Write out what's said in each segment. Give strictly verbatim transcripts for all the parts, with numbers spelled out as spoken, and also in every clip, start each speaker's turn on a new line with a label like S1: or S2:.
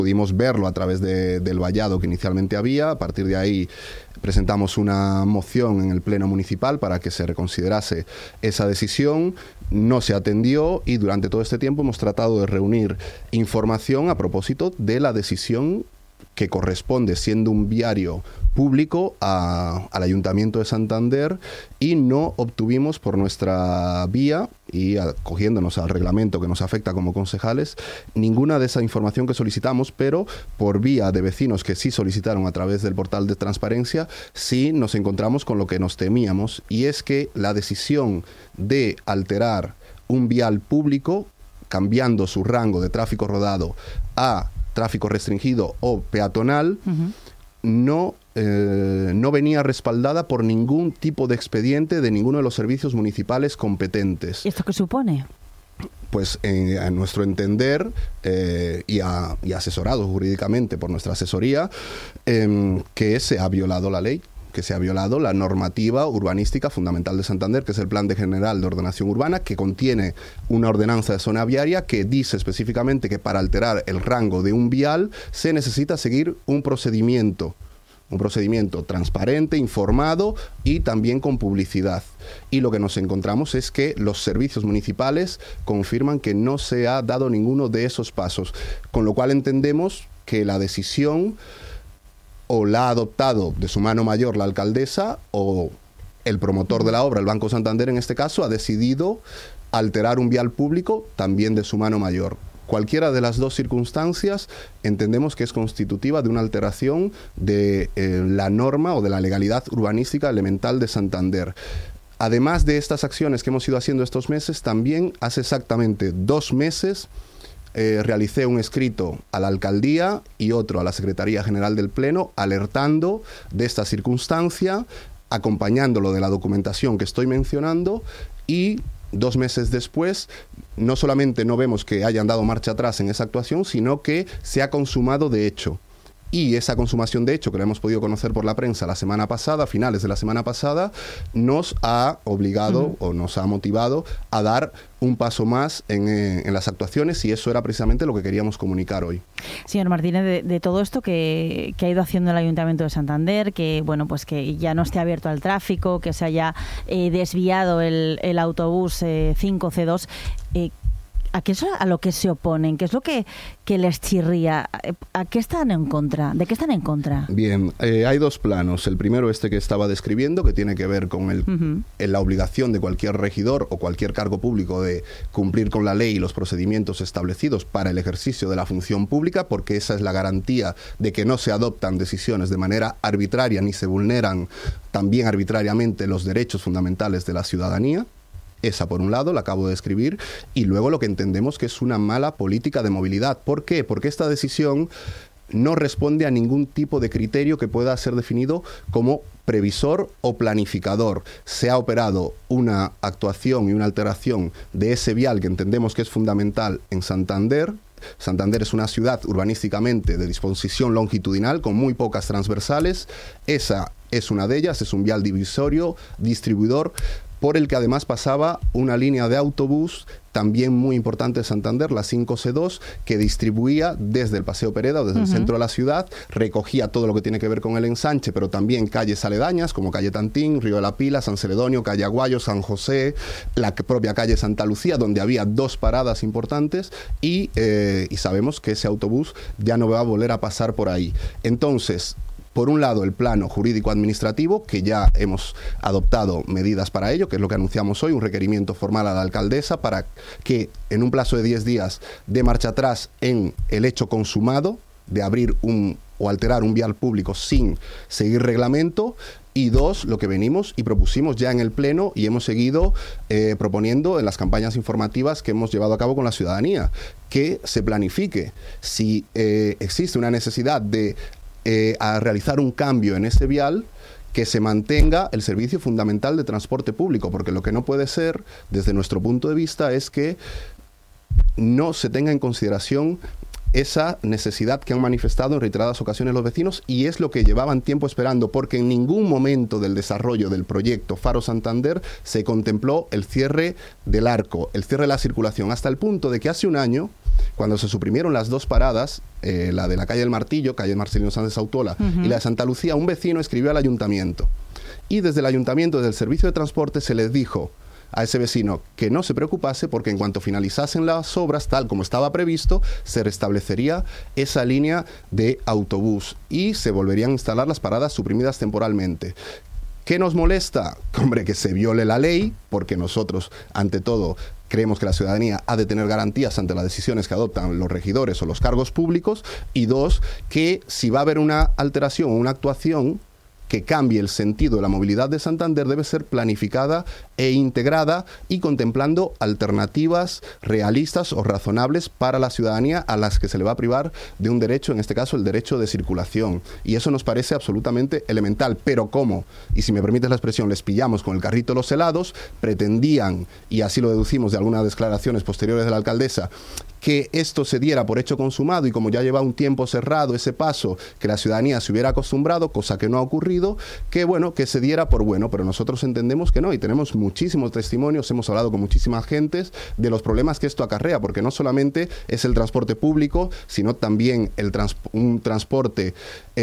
S1: pudimos verlo a través de, del vallado que inicialmente había. A partir de ahí presentamos una moción en el Pleno Municipal para que se reconsiderase esa decisión. No se atendió y durante todo este tiempo hemos tratado de reunir información a propósito de la decisión que corresponde, siendo un viario público, a, al Ayuntamiento de Santander, y no obtuvimos por nuestra vía, y acogiéndonos al reglamento que nos afecta como concejales, ninguna de esa información que solicitamos, pero por vía de vecinos que sí solicitaron a través del portal de transparencia, sí nos encontramos con lo que nos temíamos, y es que la decisión de alterar un vial público, cambiando su rango de tráfico rodado a tráfico restringido o peatonal, uh-huh. no, eh, no venía respaldada por ningún tipo de expediente de ninguno de los servicios municipales competentes.
S2: ¿Y esto qué supone?
S1: Pues eh, a nuestro entender eh, y, a, y asesorado jurídicamente por nuestra asesoría, eh, que se ha violado la ley, que se ha violado la normativa urbanística fundamental de Santander, que es el Plan de General de Ordenación Urbana, que contiene una ordenanza de zona viaria que dice específicamente que para alterar el rango de un vial se necesita seguir un procedimiento, un procedimiento transparente, informado y también con publicidad. Y lo que nos encontramos es que los servicios municipales confirman que no se ha dado ninguno de esos pasos, con lo cual entendemos que la decisión o la ha adoptado de su mano mayor la alcaldesa, o el promotor de la obra, el Banco Santander en este caso, ha decidido alterar un vial público también de su mano mayor. Cualquiera de las dos circunstancias entendemos que es constitutiva de una alteración de eh, la norma o de la legalidad urbanística elemental de Santander. Además de estas acciones que hemos ido haciendo estos meses, también hace exactamente dos meses Eh, realicé un escrito a la alcaldía y otro a la Secretaría General del Pleno alertando de esta circunstancia, acompañándolo de la documentación que estoy mencionando, y dos meses después no solamente no vemos que hayan dado marcha atrás en esa actuación, sino que se ha consumado de hecho. Y esa consumación de hecho, que la hemos podido conocer por la prensa la semana pasada, a finales de la semana pasada, nos ha obligado uh-huh. o nos ha motivado a dar un paso más en, eh, en las actuaciones, y eso era precisamente lo que queríamos comunicar hoy.
S2: Señor Martínez, de, de todo esto que, que ha ido haciendo el Ayuntamiento de Santander, que bueno, pues que ya no esté abierto al tráfico, que se haya eh, desviado el, el autobús eh, cinco C dos, eh, ¿a qué es a lo que se oponen? ¿Qué es lo que, que les chirría? ¿A qué están en contra? ¿De qué están en contra?
S1: Bien, eh, hay dos planos. El primero, este que estaba describiendo, que tiene que ver con el, uh-huh. en la obligación de cualquier regidor o cualquier cargo público de cumplir con la ley y los procedimientos establecidos para el ejercicio de la función pública, porque esa es la garantía de que no se adoptan decisiones de manera arbitraria ni se vulneran también arbitrariamente los derechos fundamentales de la ciudadanía. Esa por un lado, la acabo de describir, y luego lo que entendemos que es una mala política de movilidad. ¿Por qué? Porque esta decisión no responde a ningún tipo de criterio que pueda ser definido como previsor o planificador. Se ha operado una actuación y una alteración de ese vial que entendemos que es fundamental en Santander. Santander es una ciudad urbanísticamente de disposición longitudinal con muy pocas transversales. Esa es una de ellas, es un vial divisorio, distribuidor, por el que además pasaba una línea de autobús también muy importante de Santander, la cinco C dos, que distribuía desde el Paseo Pereda o desde uh-huh. el centro de la ciudad, recogía todo lo que tiene que ver con el ensanche, pero también calles aledañas como calle Tantín, Río de la Pila, San Celedonio, calle Aguayo, San José, la propia calle Santa Lucía, donde había dos paradas importantes, y, eh, y sabemos que ese autobús ya no va a volver a pasar por ahí. Entonces, por un lado, el plano jurídico-administrativo, que ya hemos adoptado medidas para ello, que es lo que anunciamos hoy, un requerimiento formal a la alcaldesa para que en un plazo de diez días dé marcha atrás en el hecho consumado de abrir un o alterar un vial público sin seguir reglamento. Y dos, lo que venimos y propusimos ya en el Pleno y hemos seguido eh, proponiendo en las campañas informativas que hemos llevado a cabo con la ciudadanía, que se planifique. Si eh, existe una necesidad de Eh, a realizar un cambio en ese vial, que se mantenga el servicio fundamental de transporte público, porque lo que no puede ser, desde nuestro punto de vista, es que no se tenga en consideración esa necesidad que han manifestado en reiteradas ocasiones los vecinos, y es lo que llevaban tiempo esperando, porque en ningún momento del desarrollo del proyecto Faro Santander se contempló el cierre del arco, el cierre de la circulación, hasta el punto de que hace un año, cuando se suprimieron las dos paradas, eh, la de la calle del Martillo, calle Marcelino Sánchez Autola, uh-huh. y la de Santa Lucía, un vecino escribió al ayuntamiento. Y desde el ayuntamiento, desde el servicio de transporte, se les dijo a ese vecino que no se preocupase, porque en cuanto finalizasen las obras, tal como estaba previsto, se restablecería esa línea de autobús y se volverían a instalar las paradas suprimidas temporalmente. ¿Qué nos molesta? Hombre, que se viole la ley, porque nosotros, ante todo, creemos que la ciudadanía ha de tener garantías ante las decisiones que adoptan los regidores o los cargos públicos, y dos, que si va a haber una alteración o una actuación que cambie el sentido de la movilidad de Santander, debe ser planificada e integrada y contemplando alternativas realistas o razonables para la ciudadanía a las que se le va a privar de un derecho, en este caso el derecho de circulación. Y eso nos parece absolutamente elemental. Pero ¿cómo? Y si me permites la expresión, les pillamos con el carrito los helados, pretendían, y así lo deducimos de algunas declaraciones posteriores de la alcaldesa, que esto se diera por hecho consumado, y como ya lleva un tiempo cerrado ese paso, que la ciudadanía se hubiera acostumbrado, cosa que no ha ocurrido, que bueno, que se diera por bueno, pero nosotros entendemos que no, y tenemos muchísimos testimonios, hemos hablado con muchísimas gentes de los problemas que esto acarrea, porque no solamente es el transporte público, sino también el trans- un transporte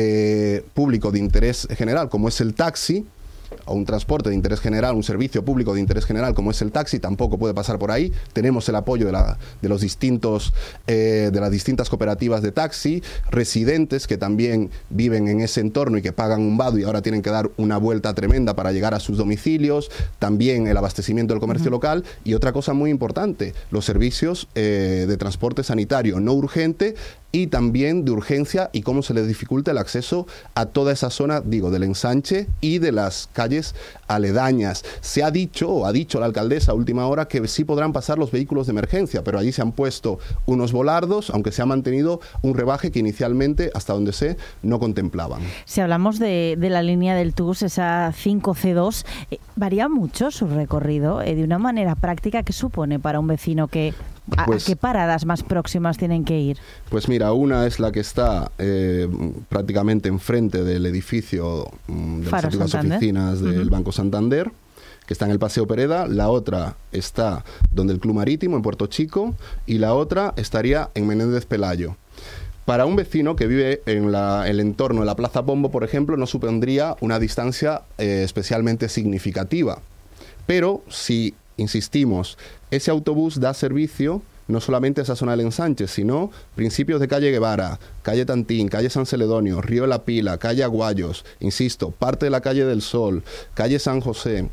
S1: eh, público de interés general, como es el taxi, o un transporte de interés general, un servicio público de interés general como es el taxi, tampoco puede pasar por ahí. Tenemos el apoyo de, la, de los distintos eh, de las distintas cooperativas de taxi, residentes que también viven en ese entorno y que pagan un vado y ahora tienen que dar una vuelta tremenda para llegar a sus domicilios, también el abastecimiento del comercio uh-huh. local, y otra cosa muy importante, los servicios eh, de transporte sanitario no urgente y también de urgencia, y cómo se les dificulta el acceso a toda esa zona, digo, del ensanche y de las calles aledañas. Se ha dicho, o ha dicho la alcaldesa a última hora, que sí podrán pasar los vehículos de emergencia, pero allí se han puesto unos volardos, aunque se ha mantenido un rebaje que inicialmente, hasta donde sé, no contemplaban.
S2: Si hablamos de, de la línea del T U S, esa cinco C dos, eh, ¿varía mucho su recorrido? Eh, de una manera práctica, ¿qué supone para un vecino que... ¿A, pues, ¿A qué paradas más próximas tienen que ir?
S1: Pues mira, una es la que está eh, prácticamente enfrente del edificio mm, de las antiguas oficinas del uh-huh. Banco Santander, que está en el Paseo Pereda. La otra está donde el Club Marítimo, en Puerto Chico, y la otra estaría en Menéndez Pelayo. Para un vecino que vive en la, el entorno de la Plaza Pombo, por ejemplo, no supondría una distancia eh, especialmente significativa. Pero si, insistimos, ese autobús da servicio no solamente a esa zona del ensanche, sino principios de calle Guevara, calle Tantín, calle San Celedonio, Río de la Pila, calle Aguayos, insisto, parte de la calle del Sol, calle San José,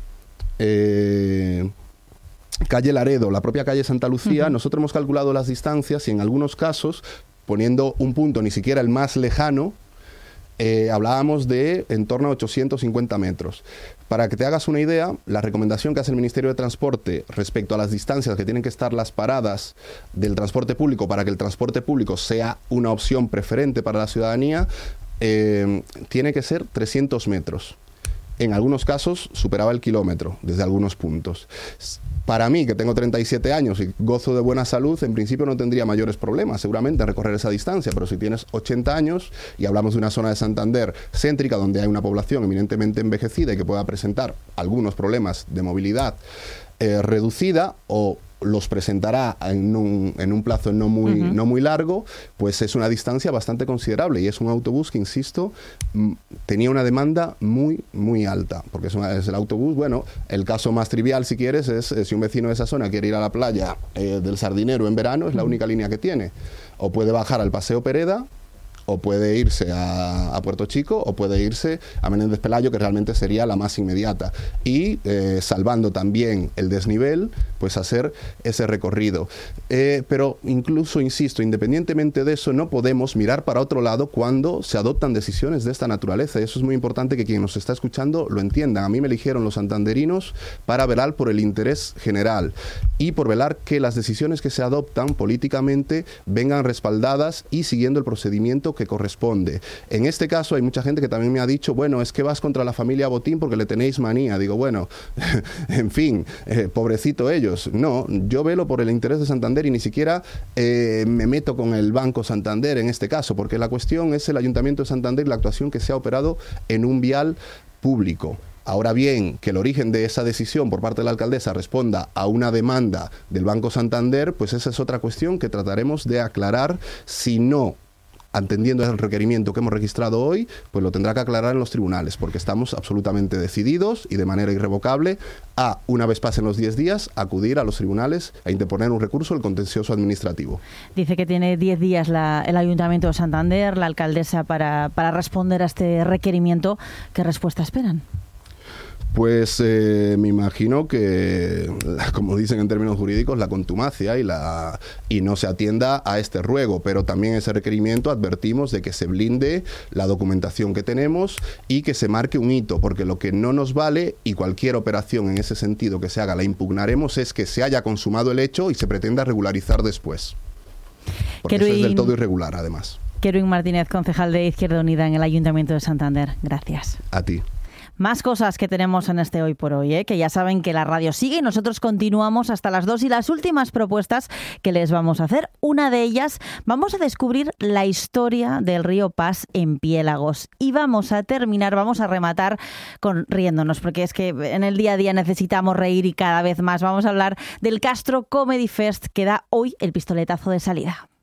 S1: eh, calle Laredo, la propia calle Santa Lucía. Uh-huh. Nosotros hemos calculado las distancias y en algunos casos, poniendo un punto ni siquiera el más lejano, eh, hablábamos de en torno a ochocientos cincuenta metros. Para que te hagas una idea, la recomendación que hace el Ministerio de Transporte respecto a las distancias que tienen que estar las paradas del transporte público para que el transporte público sea una opción preferente para la ciudadanía, eh, tiene que ser trescientos metros. En algunos casos superaba el kilómetro desde algunos puntos. Para mí, que tengo treinta y siete años y gozo de buena salud, en principio no tendría mayores problemas seguramente en recorrer esa distancia, pero si tienes ochenta años y hablamos de una zona de Santander céntrica donde hay una población eminentemente envejecida y que pueda presentar algunos problemas de movilidad eh, reducida o los presentará en un, en un plazo no muy, uh-huh. no muy largo, pues es una distancia bastante considerable y es un autobús que, insisto, m- tenía una demanda muy, muy alta, porque es, una, es el autobús, bueno, el caso más trivial, si quieres, es, es si un vecino de esa zona quiere ir a la playa eh, del Sardinero en verano, es la única línea que tiene, o puede bajar al Paseo Pereda, o puede irse a, a Puerto Chico, o puede irse a Menéndez Pelayo, que realmente sería la más inmediata. Y eh, salvando también el desnivel, pues hacer ese recorrido. Eh, pero incluso, insisto, independientemente de eso, no podemos mirar para otro lado cuando se adoptan decisiones de esta naturaleza. Y eso es muy importante que quien nos está escuchando lo entienda. A mí me eligieron los santanderinos para velar por el interés general y por velar que las decisiones que se adoptan políticamente vengan respaldadas y siguiendo el procedimiento que corresponde. En este caso hay mucha gente que también me ha dicho, bueno, es que vas contra la familia Botín porque le tenéis manía. Digo, bueno, en fin, eh, pobrecito ellos. No, yo velo por el interés de Santander y ni siquiera eh, me meto con el Banco Santander en este caso, porque la cuestión es el Ayuntamiento de Santander y la actuación que se ha operado en un vial público. Ahora bien, que el origen de esa decisión por parte de la alcaldesa responda a una demanda del Banco Santander, pues esa es otra cuestión que trataremos de aclarar. Si no, atendiendo el requerimiento que hemos registrado hoy, pues lo tendrá que aclarar en los tribunales, porque estamos absolutamente decididos y de manera irrevocable a, una vez pasen los diez días, acudir a los tribunales a interponer un recurso al contencioso administrativo.
S2: Dice que tiene diez días la, el Ayuntamiento de Santander, la alcaldesa, para, para responder a este requerimiento. ¿Qué respuesta esperan?
S1: Pues eh, me imagino que, como dicen en términos jurídicos, la contumacia y, la, y no se atienda a este ruego, pero también ese requerimiento advertimos de que se blinde la documentación que tenemos y que se marque un hito, porque lo que no nos vale, y cualquier operación en ese sentido que se haga la impugnaremos, es que se haya consumado el hecho y se pretenda regularizar después. Porque Keruin, eso es del todo irregular, además.
S2: Keruin Martínez, concejal de Izquierda Unida en el Ayuntamiento de Santander. Gracias.
S1: A ti.
S2: Más cosas que tenemos en este Hoy por Hoy, ¿eh? Que ya saben que la radio sigue y nosotros continuamos hasta las dos, y las últimas propuestas que les vamos a hacer, una de ellas, vamos a descubrir la historia del río Pas en Piélagos, y vamos a terminar, vamos a rematar con riéndonos, porque es que en el día a día necesitamos reír y cada vez más. Vamos a hablar del Castro Comedy Fest, que da hoy el pistoletazo de salida.